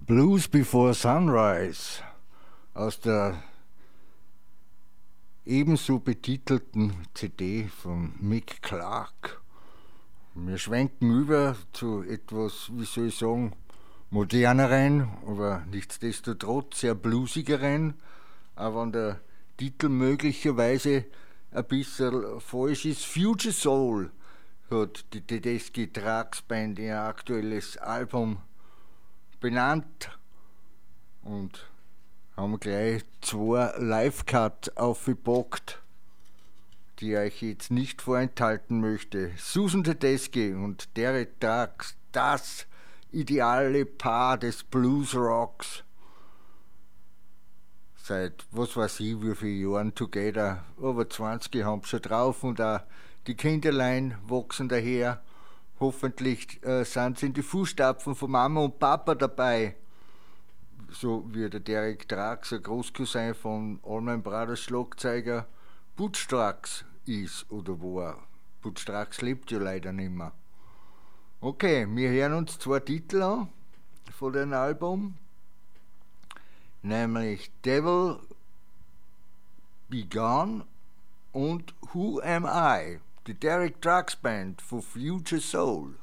Blues Before Sunrise aus der ebenso betitelten CD von Mick Clark. Wir schwenken über zu etwas, wie soll ich sagen, moderneren, aber nichtsdestotrotz sehr bluesigeren, auch wenn der Titel möglicherweise ein bisschen falsch ist. Future Soul hat die Tedeschi Trucks Band ihr aktuelles Album benannt und haben gleich 2 Live-Cut aufgebockt, die ich euch jetzt nicht vorenthalten möchte. Susan Tedeschi und Derek Trucks, das ideale Paar des Blues-Rocks. Seit, was weiß ich, wie viele Jahren together, über 20 haben sie schon drauf und auch die Kinderlein wachsen daher. Hoffentlich sind sie in die Fußstapfen von Mama und Papa dabei. So wie der Derek Trucks, ein Großcousin von Allman Brothers Schlagzeuger Butch Trucks ist oder war. Butch Trucks lebt ja leider nicht mehr. Okay, wir hören uns 2 Titel an von dem Album, nämlich Devil Be Gone und Who Am I? Die Derek Trucks Band von Future Soul.